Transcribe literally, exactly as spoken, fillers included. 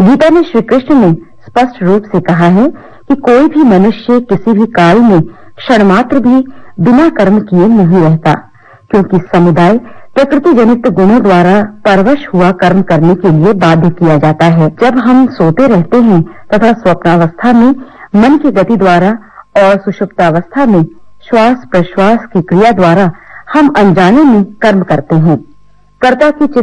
गीता में श्री कृष्ण ने स्पष्ट रूप से कहा है कि कोई भी मनुष्य किसी भी काल में क्षण मात्र भी बिना कर्म किए नहीं रहता, क्योंकि समुदाय प्रकृति जनित गुणों द्वारा परवश हुआ कर्म करने के लिए बाध्य किया जाता है। जब हम सोते रहते हैं तथा स्वप्नावस्था में मन की गति द्वारा और सुषुप्तावस्था में श्वास प्रश्वास की क्रिया द्वारा हम अनजाने में कर्म करते हैं। कर्ता की